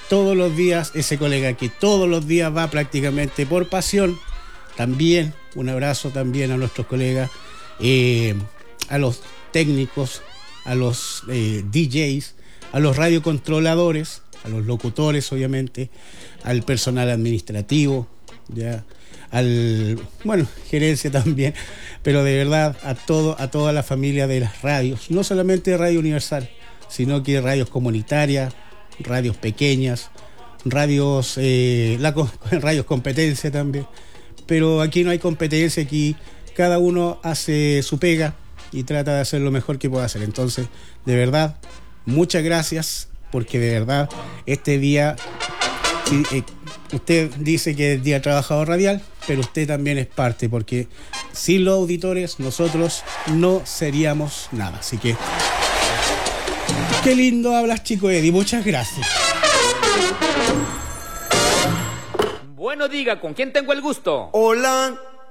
todos los días, ese colega que todos los días va prácticamente por pasión. También un abrazo también a nuestros colegas, a los técnicos, a los DJs, a los radiocontroladores, a los locutores obviamente, al personal administrativo, ya, gerencia también, pero de verdad a toda la familia de las radios, no solamente Radio Universal, sino que radios comunitarias, radios pequeñas, radios competencia también, pero aquí no hay competencia, aquí cada uno hace su pega y trata de hacer lo mejor que pueda hacer. Entonces, de verdad, muchas gracias, porque de verdad este día, usted dice que es Día Trabajador Radial, pero usted también es parte, porque sin los auditores nosotros no seríamos nada. Así que qué lindo hablas, chico Eddie, muchas gracias. Bueno, diga, ¿con quién tengo el gusto? Hola.